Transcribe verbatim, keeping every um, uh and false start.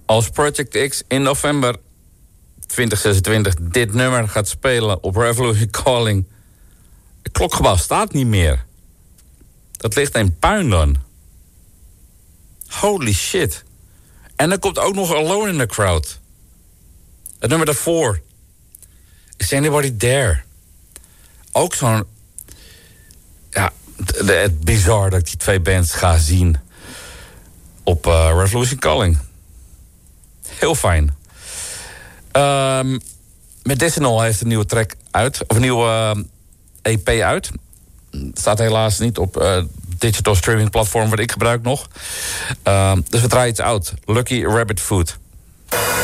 Als Project X in november twintig zesentwintig dit nummer gaat spelen op Revolution Calling. Het klokgebouw staat niet meer. Dat ligt in puin dan. Holy shit. En dan komt ook nog Alone in the Crowd. Het nummer daarvoor. Is Anybody There? Ook zo'n... Ja, het, het bizar dat ik die twee bands ga zien op uh, Revolution Calling. Heel fijn. Um, Medicinal heeft een nieuwe track uit. Of een nieuwe uh, E P uit. Staat helaas niet op uh, digital streaming platform wat ik gebruik nog. Uh, dus we draaien iets uit. Lucky Rabbit Food.